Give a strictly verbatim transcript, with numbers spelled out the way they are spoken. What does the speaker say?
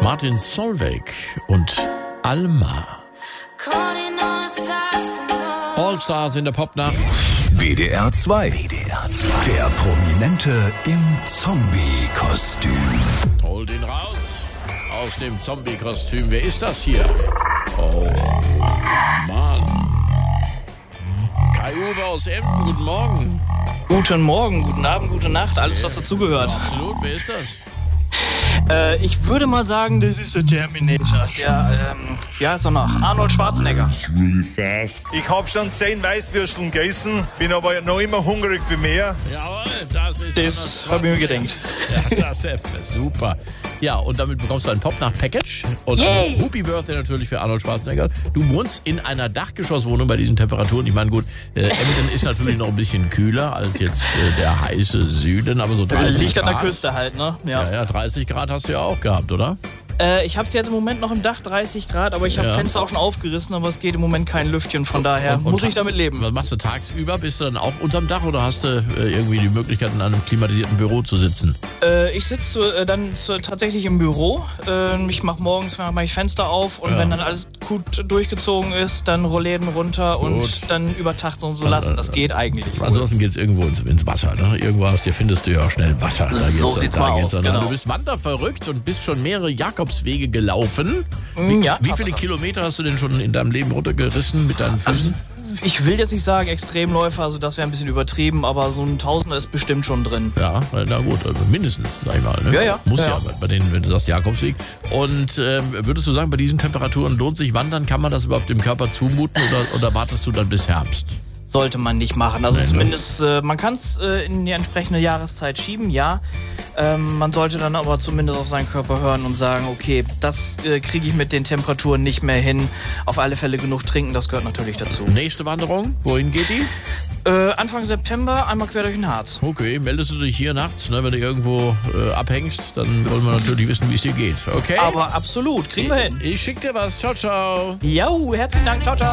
Martin Solveig und Alma. All-Stars in der Popnacht. W D R zwei. W D R zwei. Der Prominente im Zombie-Kostüm. Hol den raus aus dem Zombie-Kostüm. Wer ist das hier? Oh, Mann. Kai-Uwe aus Emden, guten Morgen. Guten Morgen, guten Abend, gute Nacht, alles was dazugehört. Absolut, wer ist das? Äh, ich würde mal sagen, das ist der Terminator. Der, ähm, wie heißt er noch? Arnold Schwarzenegger. Ich habe schon zehn Weißwürsteln gegessen, bin aber noch immer hungrig für mehr. Jawohl, das ist Das habe ich mir gedacht. Ja, das ist super. Ja, und damit bekommst du ein Popnacht-Package und Yay. ein Happy Birthday natürlich für Arnold Schwarzenegger. Du wohnst in einer Dachgeschosswohnung bei diesen Temperaturen. Ich meine, gut, äh, Emden ist natürlich noch ein bisschen kühler als jetzt äh, der heiße Süden, aber so dreißig Liegt Grad. an der Küste halt, ne? Ja. Ja, ja, dreißig Grad hast du ja auch gehabt, oder? Äh, ich habe es jetzt im Moment noch im Dach dreißig Grad, aber ich habe Ja. Fenster auch schon aufgerissen, aber es geht im Moment kein Lüftchen, von daher Und- und muss ich ta- damit leben. Was machst du tagsüber? Bist du dann auch unterm Dach oder hast du äh, irgendwie die Möglichkeit, in einem klimatisierten Büro zu sitzen? Äh, ich sitze äh, dann zu, tatsächlich im Büro. Äh, ich mache morgens mach ich Fenster auf und Ja. wenn dann alles gut durchgezogen ist, dann Rollläden runter Gut. und dann über Tag so und so lassen. Das geht eigentlich. wohl. Ansonsten geht's irgendwo ins, ins Wasser. Ne? Irgendwo hast, hier findest du ja auch schnell Wasser. Da So geht's, sieht's da mal geht's aus, dann. genau. Du bist wanderverrückt und bist schon mehrere Jakobswege gelaufen. Mm, ja, Wie viele Kilometer hast du denn schon in deinem Leben runtergerissen mit deinen Füßen? Ich will jetzt nicht sagen Extremläufer, also das wäre ein bisschen übertrieben, aber so ein Tausender ist bestimmt schon drin. Ja, na gut, also mindestens, sag ich mal. Ne? Ja, ja. Muss ja, Ja, bei- bei denen, wenn du sagst Jakobsweg. Und ähm, würdest du sagen, bei diesen Temperaturen lohnt sich Wandern? Kann man das überhaupt dem Körper zumuten oder, oder wartest du dann bis Herbst? Sollte man nicht machen. Also Nee, ne? zumindest, äh, man kann es äh, in die entsprechende Jahreszeit schieben, ja. Ähm, man sollte dann aber zumindest auf seinen Körper hören und sagen, okay, das äh, kriege ich mit den Temperaturen nicht mehr hin. Auf alle Fälle genug trinken, das gehört natürlich dazu. Nächste Wanderung, wohin geht die? Äh, Anfang September einmal quer durch den Harz. Okay, meldest du dich hier nachts, ne, wenn du irgendwo äh, abhängst, dann wollen wir natürlich wissen, wie es dir geht. Okay? Aber absolut, kriegen wir hin. Ich schick dir was. Ciao, ciao. Jo, herzlichen Dank, ciao, ciao.